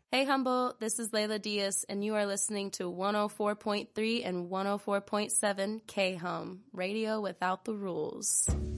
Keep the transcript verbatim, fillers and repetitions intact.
Hey Humboldt, this is Layla Diaz, and you are listening to one oh four point three and one oh four point seven K-Hum, Radio Without the Rules.